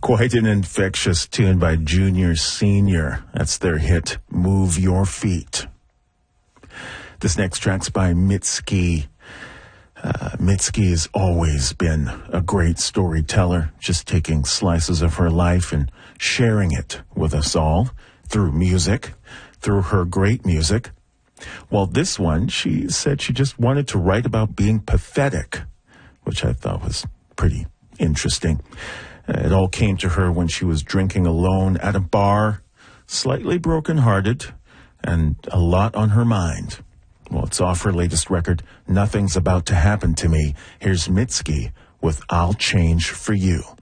Quite an infectious tune by Junior Senior. That's their hit, Move Your Feet. This next track's by Mitski. Mitski has always been a great storyteller, just taking slices of her life and sharing it with us all through music, through her great music. Well, this one, she said she just wanted to write about being pathetic, which I thought was pretty interesting. It all came to her when she was drinking alone at a bar, slightly brokenhearted, and a lot on her mind. Well, it's off her latest record, Nothing's About to Happen to Me. Here's Mitski with I'll Change for You.